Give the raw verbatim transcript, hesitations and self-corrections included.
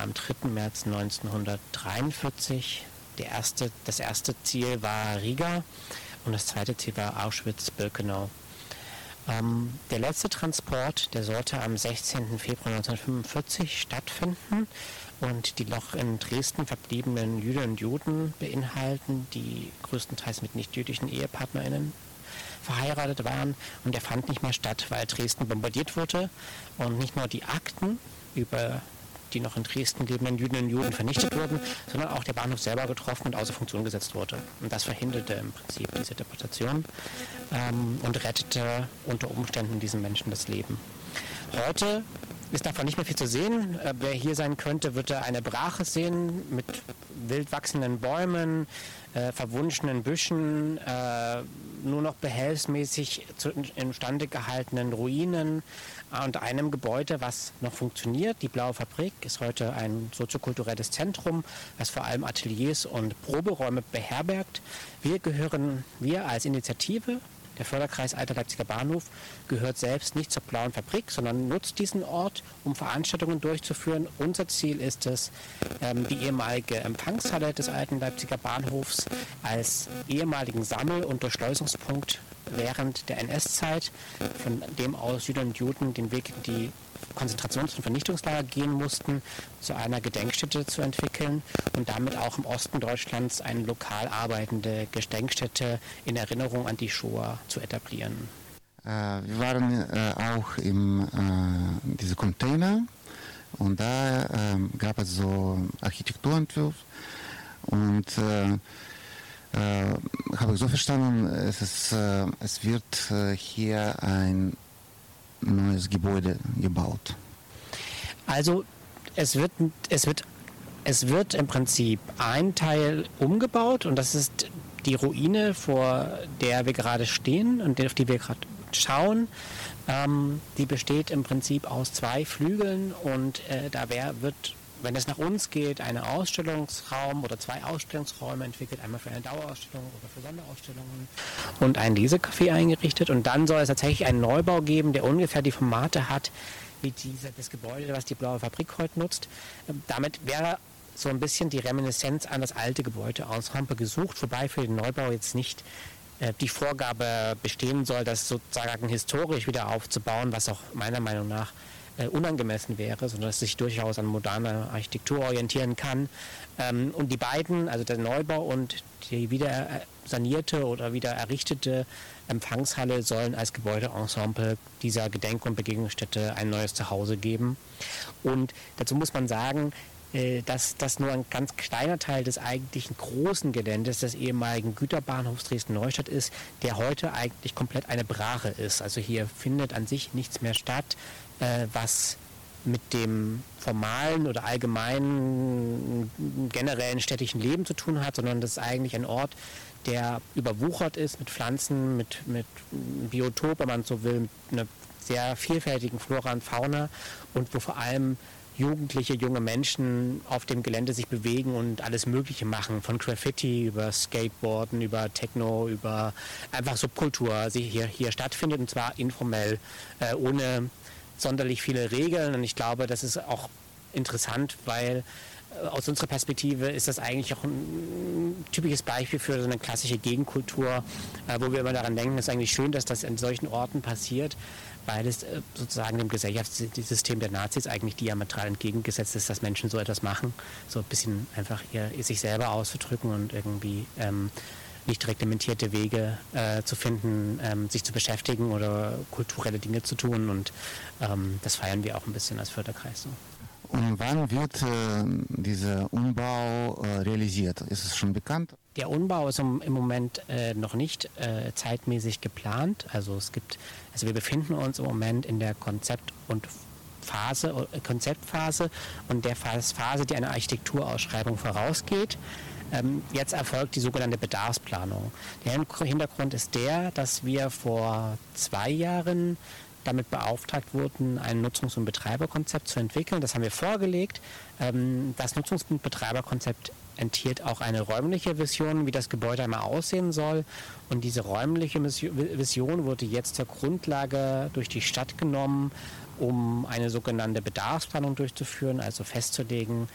am dritten März neunzehnhundertdreiundvierzig. Der erste, das erste Ziel war Riga und das zweite Ziel war Auschwitz-Birkenau. Ähm, der letzte Transport, der sollte am sechzehnten Februar neunzehnhundertfünfundvierzig stattfinden und die noch in Dresden verbliebenen Jüdinnen und Juden beinhalten, die größtenteils mit nicht-jüdischen EhepartnerInnen verheiratet waren, und der fand nicht mehr statt, weil Dresden bombardiert wurde und nicht nur die Akten über die noch in Dresden lebenden Jüdinnen und Juden vernichtet wurden, sondern auch der Bahnhof selber getroffen und außer Funktion gesetzt wurde. Und das verhinderte im Prinzip diese Deportation ähm, und rettete unter Umständen diesen Menschen das Leben. Heute ist davon nicht mehr viel zu sehen. Äh, wer hier sein könnte, würde eine Brache sehen mit wild wachsenden Bäumen, äh, verwunschenen Büschen, äh, nur noch behelfsmäßig zu, imstande gehaltenen Ruinen und einem Gebäude, was noch funktioniert. Die Blaue Fabrik ist heute ein soziokulturelles Zentrum, das vor allem Ateliers und Proberäume beherbergt. Wir gehören, wir als Initiative, der Förderkreis Alter Leipziger Bahnhof, gehört selbst nicht zur Blauen Fabrik, sondern nutzt diesen Ort, um Veranstaltungen durchzuführen. Unser Ziel ist es, ähm, die ehemalige Empfangshalle des Alten Leipziger Bahnhofs als ehemaligen Sammel- und Durchschleusungspunkt während der N S-Zeit, von dem aus Jüdinnen und Juden den Weg in die Konzentrations- und Vernichtungslager gehen mussten, zu einer Gedenkstätte zu entwickeln und damit auch im Osten Deutschlands eine lokal arbeitende Gedenkstätte in Erinnerung an die Shoah zu etablieren. Äh, wir waren äh, auch im äh, diese Container und da äh, gab es so Architekturentwurf und äh, äh, habe ich so verstanden, es, ist, äh, es wird äh, hier ein neues Gebäude gebaut. Also es wird, es wird, es wird im Prinzip ein Teil umgebaut und das ist die Ruine, vor der wir gerade stehen und auf die wir gerade schauen. Ähm, die besteht im Prinzip aus zwei Flügeln und äh, da wär, wird, wenn es nach uns geht, ein Ausstellungsraum oder zwei Ausstellungsräume entwickelt, einmal für eine Dauerausstellung oder für Sonderausstellungen und ein Lesecafé eingerichtet. Und dann soll es tatsächlich einen Neubau geben, der ungefähr die Formate hat wie diese, das Gebäude, was die Blaue Fabrik heute nutzt. Damit wäre so ein bisschen die Reminiszenz an das alte Gebäudeensemble gesucht, wobei für den Neubau jetzt nicht äh, die Vorgabe bestehen soll, das sozusagen historisch wieder aufzubauen, was auch meiner Meinung nach äh, unangemessen wäre, sondern dass es sich durchaus an moderner Architektur orientieren kann. Ähm, und die beiden, also der Neubau und die wieder sanierte oder wieder errichtete Empfangshalle, sollen als Gebäudeensemble dieser Gedenk- und Begegnungsstätte ein neues Zuhause geben. Und dazu muss man sagen, dass das nur ein ganz kleiner Teil des eigentlichen großen Geländes des ehemaligen Güterbahnhofs Dresden-Neustadt ist, der heute eigentlich komplett eine Brache ist. Also hier findet an sich nichts mehr statt, was mit dem formalen oder allgemeinen generellen städtischen Leben zu tun hat, sondern das ist eigentlich ein Ort, der überwuchert ist mit Pflanzen, mit, mit Biotop, wenn man so will, mit einer sehr vielfältigen Flora und Fauna und wo vor allem jugendliche, junge Menschen auf dem Gelände sich bewegen und alles Mögliche machen, von Graffiti über Skateboarden, über Techno, über einfach Subkultur, die hier, hier stattfindet und zwar informell, äh, ohne sonderlich viele Regeln. Und ich glaube, das ist auch interessant, weil äh, aus unserer Perspektive ist das eigentlich auch ein typisches Beispiel für so eine klassische Gegenkultur, äh, wo wir immer daran denken, es ist eigentlich schön, dass das in solchen Orten passiert, weil es äh, sozusagen dem Gesellschaftssystem der Nazis eigentlich diametral entgegengesetzt ist, dass Menschen so etwas machen, so ein bisschen einfach ihr, sich selber auszudrücken und irgendwie ähm, nicht reglementierte Wege äh, zu finden, ähm, sich zu beschäftigen oder kulturelle Dinge zu tun und ähm, das feiern wir auch ein bisschen als Förderkreis so. Und wann wird äh, dieser Umbau äh, realisiert? Ist es schon bekannt? Der Umbau ist im, im Moment äh, noch nicht äh, zeitmäßig geplant. Also es gibt, also wir befinden uns im Moment in der Konzept- und Phase, äh, Konzeptphase und der Phase, die einer Architekturausschreibung vorausgeht. Ähm, jetzt erfolgt die sogenannte Bedarfsplanung. Der Hintergrund ist der, dass wir vor zwei Jahren damit beauftragt wurden, ein Nutzungs- und Betreiberkonzept zu entwickeln. Das haben wir vorgelegt. Das Nutzungs- und Betreiberkonzept enthielt auch eine räumliche Vision, wie das Gebäude einmal aussehen soll. Und diese räumliche Vision wurde jetzt zur Grundlage durch die Stadt genommen, um eine sogenannte Bedarfsplanung durchzuführen, also festzulegen,